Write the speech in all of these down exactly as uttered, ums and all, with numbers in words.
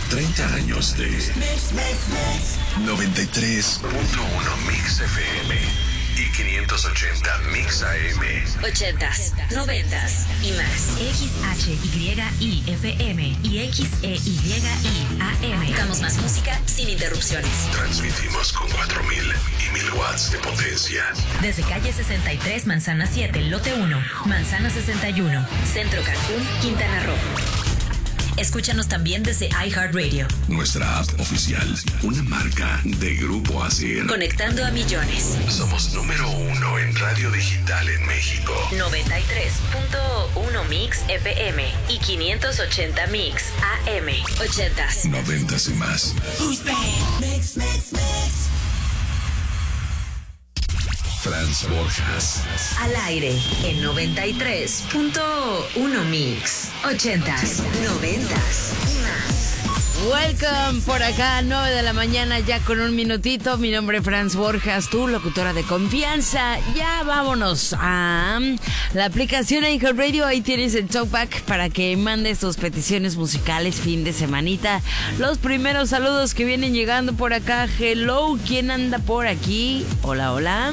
treinta años de noventa y tres punto uno Mix F M y quinientos ochenta Mix A M. ochentas, noventas y más. X H Y I F M y X E Y I A M. Damos más música sin interrupciones. Transmitimos con cuatro mil y mil watts de potencia. Desde calle sesenta y tres, Manzana siete, lote uno, Manzana sesenta y uno, Centro Cancún, Quintana Roo. Escúchanos también desde iHeartRadio. Nuestra app oficial, una marca de Grupo Asir. Conectando a millones. Somos número uno en radio digital en México. noventa y tres punto uno Mix F M y quinientos ochenta Mix A M. ochentas. Noventas y más. Mix, mix, mix. Franz Borjas. Al aire en noventa y tres punto uno Mix. ochentas, noventas y más. Welcome por acá, nueve de la mañana, ya con un minutito. Mi nombre es Franz Borjas, tu locutora de confianza. Ya vámonos a la aplicación iHeartRadio. Ahí tienes el talkback para que mandes tus peticiones musicales fin de semanita. Los primeros saludos que vienen llegando por acá. Hello, ¿quién anda por aquí? Hola, hola.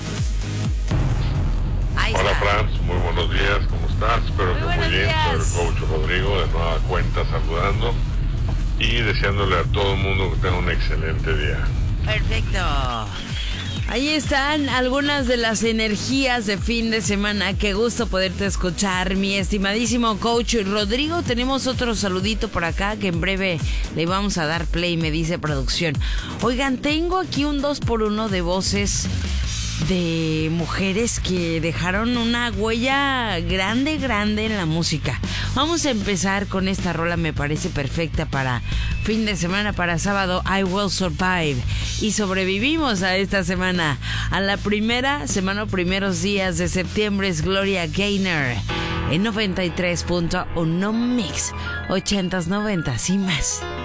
Ahí Hola está. Franz, muy buenos días, ¿cómo estás? Espero Muy que muy buenos bien. días. Soy el coach Rodrigo, de nueva cuenta saludando y deseándole a todo el mundo que tenga un excelente día. Perfecto. Ahí están algunas de las energías de fin de semana. Qué gusto poderte escuchar, mi estimadísimo coach Rodrigo. Tenemos otro saludito por acá que en breve le vamos a dar play, me dice producción. Oigan, tengo aquí un dos por uno de voces de mujeres que dejaron una huella grande, grande en la música. Vamos a empezar con esta rola, me parece perfecta para fin de semana, para sábado. I Will Survive. Y sobrevivimos a esta semana. A la primera semana o primeros días de septiembre es Gloria Gaynor en noventa y tres punto uno Mix. ochentas, noventas y más.